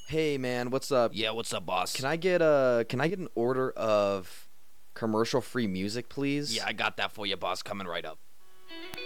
Hey man, what's up? Yeah, what's up, boss? Can I get an order of commercial free music, please? Yeah, I got that for you, boss. Coming right up.